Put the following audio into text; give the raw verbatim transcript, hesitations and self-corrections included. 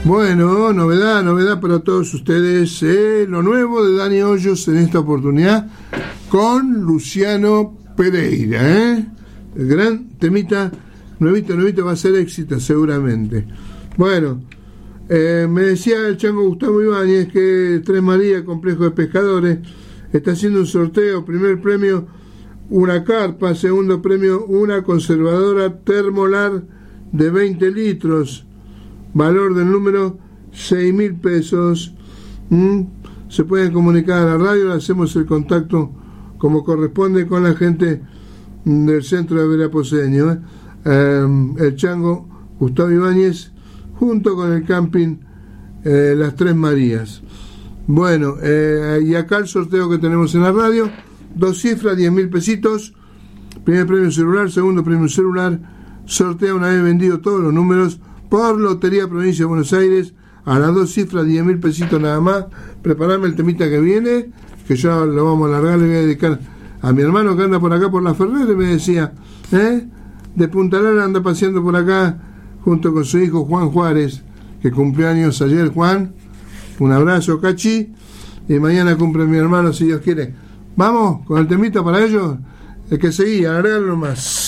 Bueno, novedad, novedad para todos ustedes, eh, lo nuevo de Dani Hoyos en esta oportunidad con Luciano Pereira, ¿eh? El gran temita, nuevito, nuevito, va a ser éxito seguramente. Bueno, eh, me decía el chango Gustavo Ibáñez que Tres Marías, Complejo de Pescadores, está haciendo un sorteo, primer premio una carpa, segundo premio una conservadora termolar de veinte litros, valor del número seis mil pesos. ¿Mm? Se pueden comunicar a la radio, hacemos el contacto como corresponde con la gente del centro de Veraposeño, ¿eh? Eh, el chango Gustavo Ibáñez junto con el camping eh, Las Tres Marías. Bueno, eh, y acá el sorteo que tenemos en la radio, dos cifras, diez mil pesitos, primer premio celular, segundo premio celular, sortea una vez vendido todos los números por Lotería Provincia de Buenos Aires, a las dos cifras, diez mil pesitos nada más. Preparame el temita que viene, que ya lo vamos a alargar, le voy a dedicar a mi hermano que anda por acá por la Ferrer, me decía, ¿eh? De Punta Lara anda paseando por acá junto con su hijo Juan Juárez, que cumplió años ayer. Juan, un abrazo, Cachi, y mañana cumple mi hermano si Dios quiere. Vamos con el temita para ellos, el que seguía, alargarlo más.